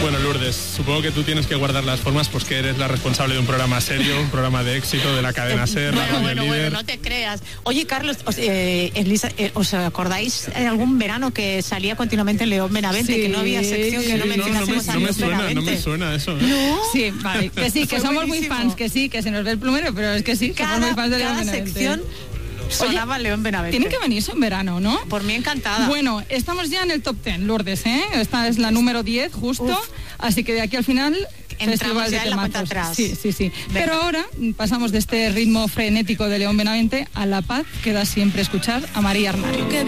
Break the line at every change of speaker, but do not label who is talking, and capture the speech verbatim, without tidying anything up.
Bueno, Lourdes, supongo que tú tienes que guardar las formas, pues que eres la responsable de un programa serio, un programa de éxito de la cadena SER,
bueno,
la
bueno,
líder.
bueno, no te creas. Oye, Carlos, os, eh, Elisa, eh, ¿os acordáis de algún verano que salía continuamente en León Benavente,
sí,
que no había sección que
Sí,
no
no, no, me,
mencionásemos a
no me
León
suena,
Benavente?
no me suena eso. ¿eh?
¿No?
Sí, vale, que sí, que
Fue
somos
buenísimo.
muy fans, que sí, que se nos ve el plumero, pero es que sí,
Cada,
somos muy fans de León
cada
Benavente.
sección sonaba León Benavente.
Tienen que venirse en verano, ¿no?
Por mí encantada.
Bueno, estamos ya en el top diez, Lourdes, ¿eh? Esta es la número diez, justo.
Uf.
Así que de aquí al final...
Entramos
festival
ya
de
en la cuenta
temazos.
atrás.
Sí, sí, sí.
Venga.
Pero ahora pasamos de este ritmo frenético de León Benavente a la paz que da siempre escuchar a María Arnal.